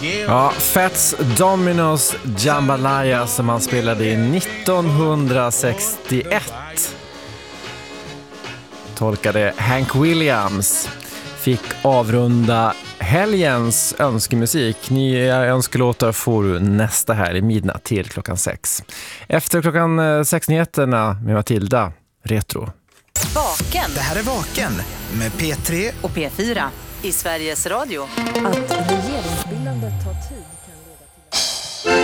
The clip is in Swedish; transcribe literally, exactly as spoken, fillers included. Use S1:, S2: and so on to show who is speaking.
S1: Ja, Fats Domino's Jambalaya som han spelade i nittonhundrasextioett. Tolkade Hank Williams. Fick avrunda helgens önskemusik. Nya önskelåtar får du nästa här i midnatt till klockan sex. Efter klockan sex-nyheterna med Matilda, Retro.
S2: Vaken.
S3: Det här är Vaken med P tre
S2: och P fyra i Sveriges Radio.
S4: Att regeringsbildandet tar tid kan...